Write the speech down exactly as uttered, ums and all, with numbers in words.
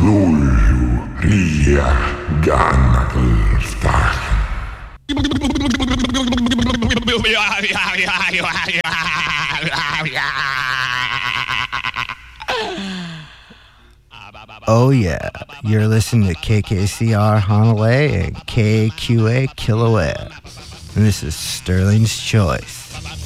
Klulju ria gannakulta. Oh yeah, you're listening to K K C R Honolulu and K Q A Kilauea. And this is Sterling's Choice.